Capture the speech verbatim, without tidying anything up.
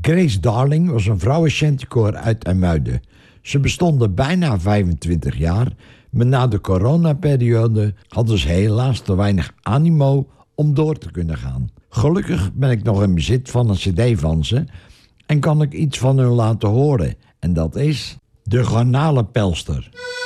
Grace Darling was een vrouwenchantykoor uit IJmuiden. Ze bestonden bijna vijfentwintig jaar, maar na de coronaperiode hadden ze helaas te weinig animo om door te kunnen gaan. Gelukkig ben ik nog in bezit van een cd van ze en kan ik iets van hun laten horen. En dat is De Garnalenpelster.